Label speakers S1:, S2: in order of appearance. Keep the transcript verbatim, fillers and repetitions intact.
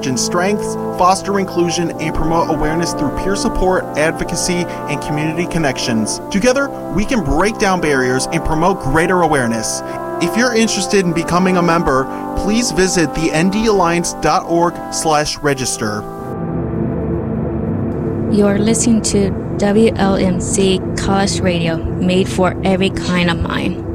S1: Margin's strengths, foster inclusion, and promote awareness through peer support, advocacy, and community connections. Together, we can break down barriers and promote greater awareness. If you're interested in becoming a member, please visit the n d alliance dot org slash register.
S2: You're listening to W L M C College Radio, made for every kind of mind.